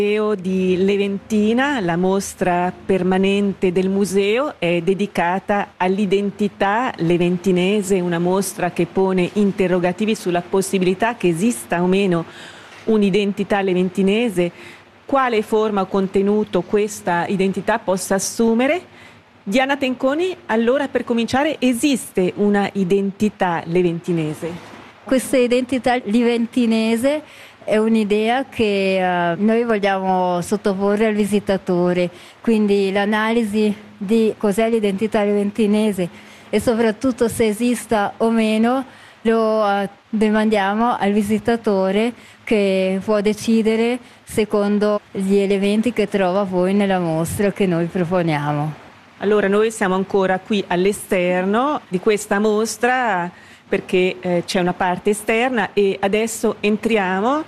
Museo di Leventina, la mostra permanente del museo è dedicata all'identità leventinese, una mostra che pone interrogativi sulla possibilità che esista o meno un'identità leventinese, quale forma o contenuto questa identità possa assumere. Diana Tenconi, allora per cominciare, esiste una identità leventinese? Questa identità leventinese è un'idea che noi vogliamo sottoporre al visitatore, quindi l'analisi di cos'è l'identità leventinese e soprattutto se esista o meno lo demandiamo al visitatore, che può decidere secondo gli elementi che trova poi nella mostra che noi proponiamo. Allora noi siamo ancora qui all'esterno di questa mostra perché c'è una parte esterna e adesso entriamo,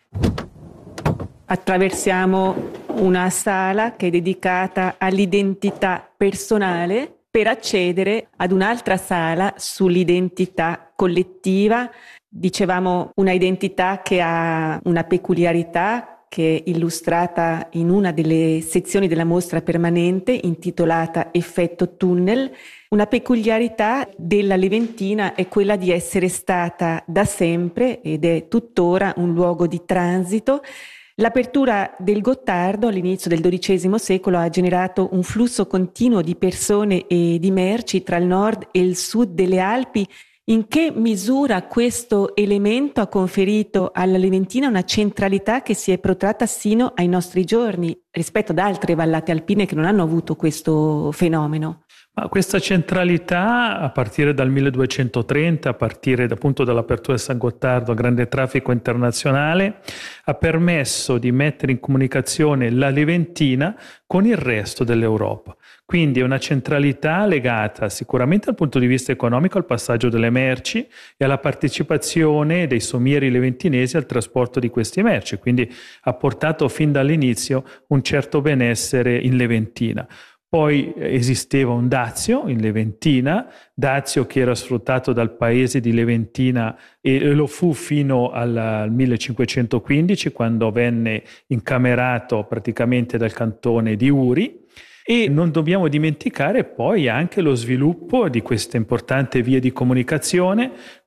attraversiamo una sala che è dedicata all'identità personale per accedere ad un'altra sala sull'identità collettiva. Dicevamo una identità che ha una peculiarità che è illustrata in una delle sezioni della mostra permanente intitolata Effetto Tunnel. Una peculiarità della Leventina è quella di essere stata da sempre ed è tuttora un luogo di transito. L'apertura del Gottardo all'inizio del XII secolo ha generato un flusso continuo di persone e di merci tra il nord e il sud delle Alpi. In che misura questo elemento ha conferito alla Leventina una centralità che si è protratta sino ai nostri giorni rispetto ad altre vallate alpine che non hanno avuto questo fenomeno? Ma questa centralità, a partire dal 1230, a partire appunto dall'apertura di San Gottardo a grande traffico internazionale, ha permesso di mettere in comunicazione la Leventina con il resto dell'Europa. Quindi è una centralità legata sicuramente dal punto di vista economico al passaggio delle merci e alla partecipazione dei sommieri leventinesi al trasporto di queste merci, quindi ha portato fin dall'inizio un certo benessere in Leventina. Poi esisteva un dazio in Leventina, dazio che era sfruttato dal paese di Leventina e lo fu fino al 1515, quando venne incamerato praticamente dal cantone di Uri. E non dobbiamo dimenticare poi anche lo sviluppo di queste importanti vie di comunicazione,